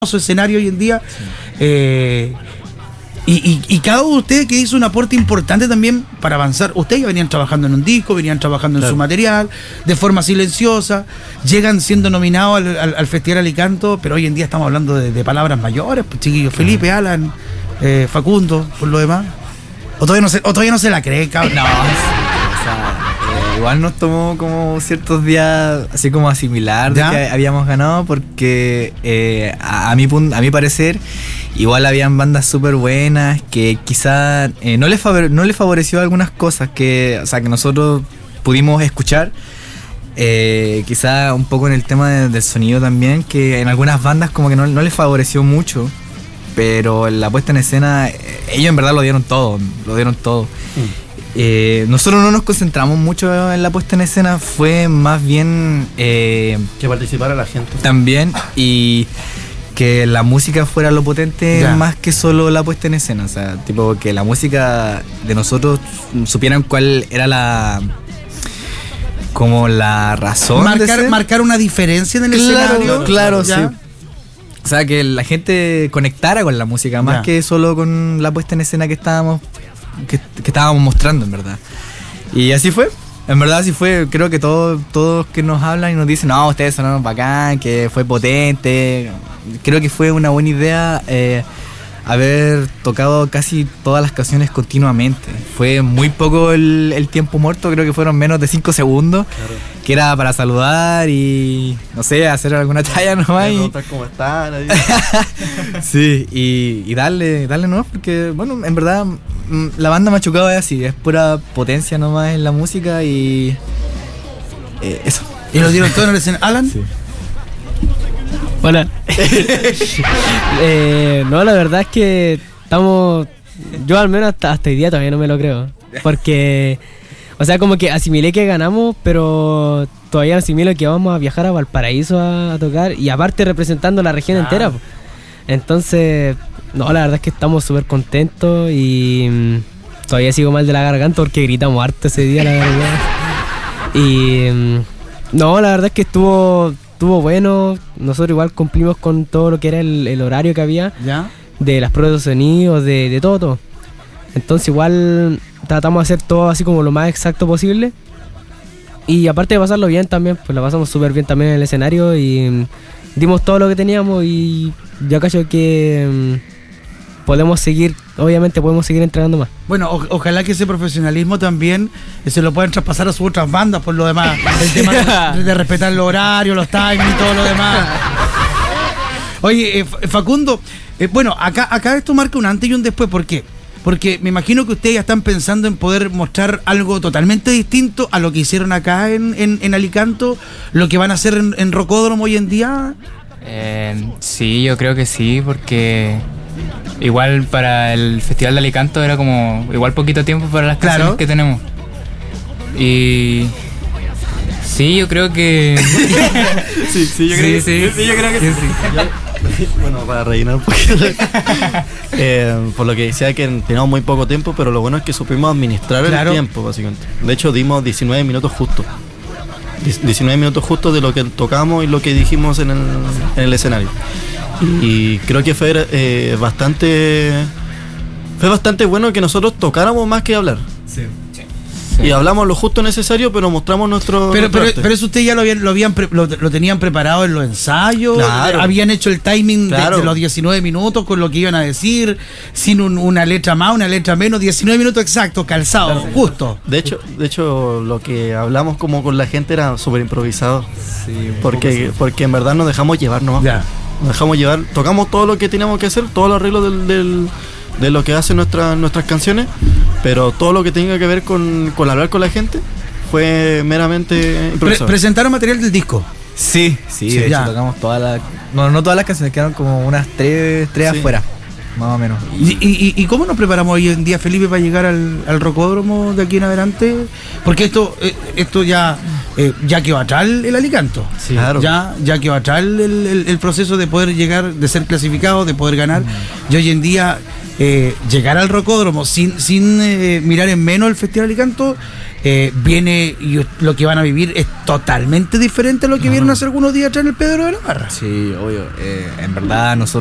su escenario hoy en día. Y cada uno de ustedes que hizo un aporte importante también para avanzar. Ustedes ya venían trabajando en un disco, venían trabajando en su material, de forma silenciosa, llegan siendo nominados al Festival Alicanto, pero hoy en día estamos hablando de palabras mayores, pues, chiquillos. Felipe, Alan, Facundo, por lo demás. ¿O todavía no se la creen, cabrón? No. Igual nos tomó como ciertos días así como asimilar de que habíamos ganado, porque a mi parecer igual habían bandas súper buenas que quizá no les favoreció algunas cosas que nosotros pudimos escuchar, quizá un poco en el tema del sonido también, que en algunas bandas como que no les favoreció mucho, pero en la puesta en escena ellos en verdad lo dieron todo. Nosotros no nos concentramos mucho en la puesta en escena, fue más bien que participara la gente también, y que la música fuera lo potente más que solo la puesta en escena. O sea, tipo que la música de nosotros supieran cuál era la razón marcar una diferencia en el escenario. Claro, sí. O sea, que la gente conectara con la música más que solo con la puesta en escena que estábamos mostrando, en verdad. Y así fue. En verdad así fue. Creo que todos que nos hablan y nos dicen, no, ustedes sonaron bacán, que fue potente. Creo que fue una buena idea haber tocado casi todas las canciones continuamente. Fue muy poco el tiempo muerto, creo que fueron menos de 5 segundos, que era para saludar y, no sé, hacer alguna talla nomás. ¿Cómo están? Sí, y darle nomás, porque, bueno, en verdad, la banda Machucado es así, es pura potencia nomás en la música y eso. ¿Y lo dieron todo en el escenario? ¿Alan? Sí. Hola. No, la verdad es que estamos... Yo al menos hasta hoy día todavía no me lo creo. Porque, o sea, como que asimilé que ganamos, pero todavía asimilo que vamos a viajar a Valparaíso a tocar, y aparte representando la región entera. Entonces, no, la verdad es que estamos súper contentos y todavía sigo mal de la garganta porque gritamos harto ese día, la verdad. Y no, la verdad es que estuvo bueno. Nosotros igual cumplimos con todo lo que era el horario que había, de las pruebas de sonido, de todo. Entonces igual tratamos de hacer todo así como lo más exacto posible, y aparte de pasarlo bien también, pues la pasamos súper bien también en el escenario y dimos todo lo que teníamos, y yo creo que podemos seguir entrenando más. Bueno, ojalá que ese profesionalismo también se lo puedan traspasar a sus otras bandas, por lo demás. El tema de respetar el horario, los timings y todo lo demás. Oye, Facundo, bueno, acá esto marca un antes y un después. ¿Por qué? Porque me imagino que ustedes ya están pensando en poder mostrar algo totalmente distinto a lo que hicieron acá en Alicanto, lo que van a hacer en Rocódromo hoy en día. Sí, yo creo que sí, porque igual para el Festival de Alicanto era como igual poquito tiempo para las canciones que tenemos. Y sí, yo creo que yo creo que sí. Bueno, para rellenar un poquito, por lo que decía que teníamos muy poco tiempo, pero lo bueno es que supimos administrar el tiempo, básicamente. De hecho, dimos 19 minutos justos. 19 minutos justos de lo que tocamos y lo que dijimos en el escenario. Y creo que fue bastante bueno que nosotros tocáramos más que hablar. Sí. Y hablamos lo justo necesario, pero mostramos nuestro... Pero eso ustedes ya lo tenían preparado en los ensayos. Habían hecho el timing de los 19 minutos con lo que iban a decir, sin una letra más, una letra menos, 19 minutos exactos, calzados, justo. De hecho, lo que hablamos como con la gente era súper improvisado. Sí, porque en verdad nos dejamos llevar nomás. Nos dejamos llevar, tocamos todo lo que teníamos que hacer, todos los arreglos de lo que hacen nuestras canciones, pero todo lo que tenga que ver con hablar con la gente fue meramente improvisado. ¿Presentaron material del disco? Sí, de hecho tocamos no todas las canciones, quedaron como unas tres afuera, más o menos. ¿Y cómo nos preparamos hoy en día, Felipe, para llegar al Rocódromo de aquí en adelante? Porque esto ya quedó atrás el Alicanto. Sí, claro. Ya quedó atrás el proceso de poder llegar, de ser clasificado, de poder ganar. Y hoy en día llegar al Rocódromo sin mirar en menos el Festival Alicanto viene y lo que van a vivir es totalmente diferente a lo que vieron hace algunos días atrás en el Pedro de la Barra. Sí, obvio. En verdad, nosotros